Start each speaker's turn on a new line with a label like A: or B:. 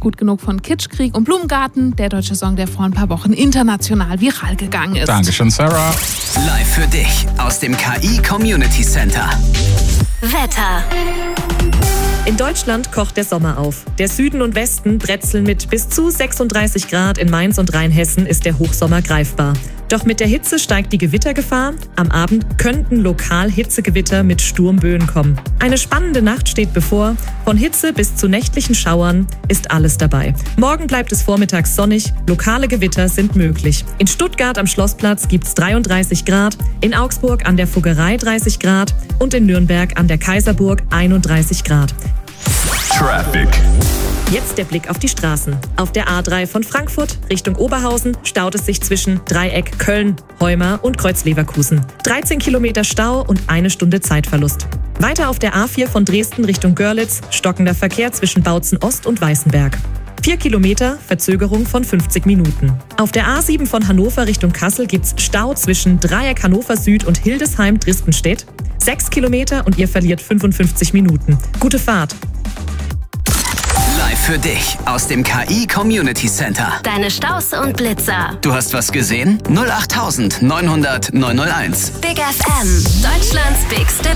A: gut genug von Kitsch, Krieg und Blumengarten, der deutsche Song, der vor ein paar Wochen international viral gegangen ist.
B: Dankeschön, Sarah.
C: Live für dich aus dem KI Community Center.
D: Wetter.
E: In Deutschland kocht der Sommer auf. Der Süden und Westen bretzeln mit bis zu 36 Grad. In Mainz und Rheinhessen ist der Hochsommer greifbar. Doch mit der Hitze steigt die Gewittergefahr. Am Abend könnten lokal Hitzegewitter mit Sturmböen kommen. Eine spannende Nacht steht bevor. Von Hitze bis zu nächtlichen Schauern ist alles dabei. Morgen bleibt es vormittags sonnig. Lokale Gewitter sind möglich. In Stuttgart am Schlossplatz gibt's 33 Grad, in Augsburg an der Fuggerei 30 Grad und in Nürnberg an der Kaiserburg 31 Grad.
B: Traffic.
E: Jetzt der Blick auf die Straßen. Auf der A3 von Frankfurt Richtung Oberhausen staut es sich zwischen Dreieck Köln, Heumar und Kreuz-Leverkusen. 13 Kilometer Stau und 1 Stunde Zeitverlust. Weiter auf der A4 von Dresden Richtung Görlitz stockender Verkehr zwischen Bautzen Ost und Weißenberg. 4 Kilometer, Verzögerung von 50 Minuten. Auf der A7 von Hannover Richtung Kassel gibt's Stau zwischen Dreieck Hannover Süd und Hildesheim-Drispenstedt. 6 Kilometer und ihr verliert 55 Minuten. Gute Fahrt!
C: Live für dich aus dem KI Community Center.
D: Deine Staus und Blitzer.
C: Du hast was gesehen? 08900 901.
D: Big FM. Deutschlands bigste